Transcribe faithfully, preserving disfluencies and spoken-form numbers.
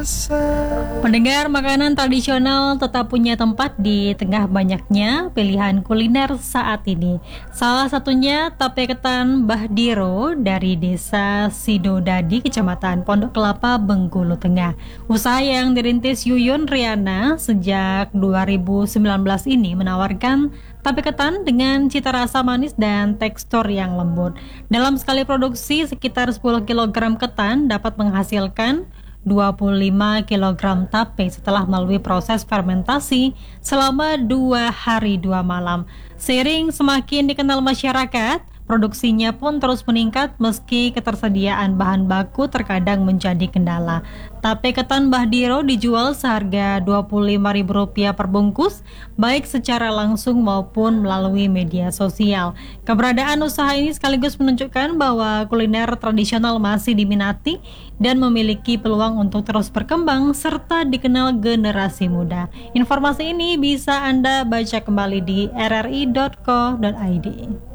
Pendengar, makanan tradisional tetap punya tempat di tengah banyaknya pilihan kuliner saat ini. Salah satunya tape ketan Mbah Diro dari Desa Sidodadi, Kecamatan Pondok Kelapa, Bengkulu Tengah. Usaha yang dirintis Yuyun Riana sejak dua ribu sembilan belas ini menawarkan tape ketan dengan cita rasa manis dan tekstur yang lembut. Dalam sekali produksi, sekitar sepuluh kilogram ketan dapat menghasilkan dua puluh lima kilogram tape setelah melalui proses fermentasi selama dua hari dua malam. Seiring semakin dikenal masyarakat, produksinya pun terus meningkat meski ketersediaan bahan baku terkadang menjadi kendala. Tape ketan Mbah Diro dijual seharga dua puluh lima ribu rupiah per bungkus, baik secara langsung maupun melalui media sosial. Keberadaan usaha ini sekaligus menunjukkan bahwa kuliner tradisional masih diminati dan memiliki peluang untuk terus berkembang serta dikenal generasi muda. Informasi ini bisa Anda baca kembali di r r i dot co dot i d.